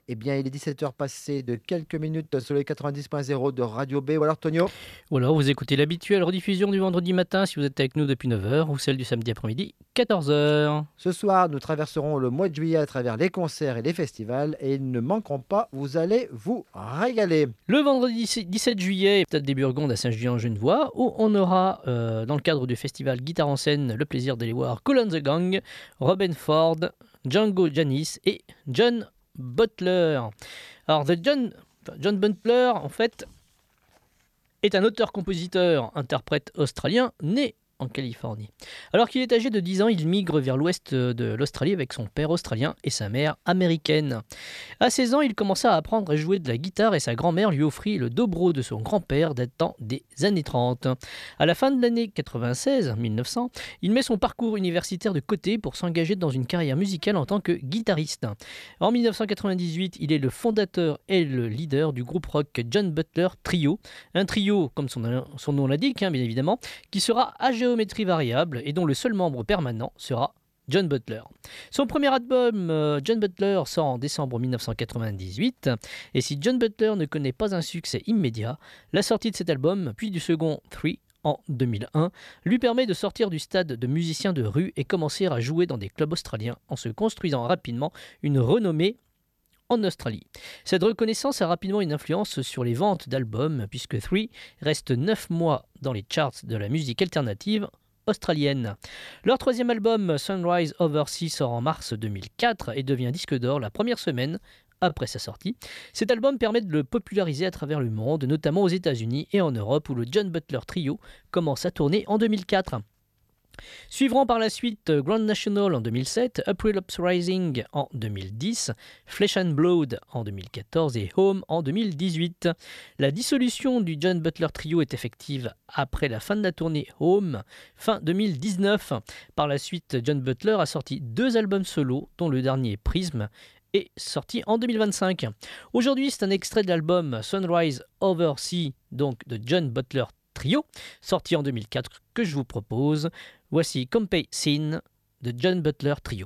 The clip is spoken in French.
Eh bien, il est 17h passé de quelques minutes sur les 90.0 de Radio B. Ou alors, Tonio? Ou alors vous écoutez l'habituelle rediffusion du vendredi matin si vous êtes avec nous depuis 9h ou celle du samedi après-midi 14h. Ce soir, nous traverserons le mois de juillet à travers les concerts et les festivals et ils ne manqueront pas, vous allez vous régaler. Le vendredi 17 juillet, Stade des Burgondes à Saint-Julien-en-Genevois, où on aura, dans le cadre du festival Guitare en scène, le plaisir d'aller voir Kool and the Gang, Robin Ford, Django Janis et John Butler. Alors, John Butler, en fait, est un auteur-compositeur-interprète australien né en Californie. Alors qu'il est âgé de 10 ans, il migre vers l'ouest de l'Australie avec son père australien et sa mère américaine. À 16 ans, il commença à apprendre à jouer de la guitare et sa grand-mère lui offrit le dobro de son grand-père datant des années 30. À la fin de l'année 96, 1900, il met son parcours universitaire de côté pour s'engager dans une carrière musicale en tant que guitariste. En 1998, il est le fondateur et le leader du groupe rock John Butler Trio, un trio, comme son nom l'indique, bien évidemment, qui sera à géométrie variable et dont le seul membre permanent sera John Butler. Son premier album, John Butler, sort en décembre 1998, et si John Butler ne connaît pas un succès immédiat, la sortie de cet album, puis du second Three, en 2001, lui permet de sortir du stade de musicien de rue et commencer à jouer dans des clubs australiens en se construisant rapidement une renommée en Australie. Cette reconnaissance a rapidement une influence sur les ventes d'albums, puisque Three reste 9 mois dans les charts de la musique alternative australienne. Leur troisième album, Sunrise Over Sea, sort en mars 2004 et devient disque d'or la première semaine après sa sortie. Cet album permet de le populariser à travers le monde, notamment aux États-Unis et en Europe, où le John Butler Trio commence à tourner en 2004. Suivront par la suite Grand National en 2007, April Uprising en 2010, Flesh and Blood en 2014 et Home en 2018. La dissolution du John Butler Trio est effective après la fin de la tournée Home, fin 2019. Par la suite, John Butler a sorti 2 albums solo, dont le dernier Prism est sorti en 2025. Aujourd'hui, c'est un extrait de l'album Sunrise Over Sea, donc de John Butler Trio, sorti en 2004, que je vous propose. Voici Compay Scene de John Butler Trio.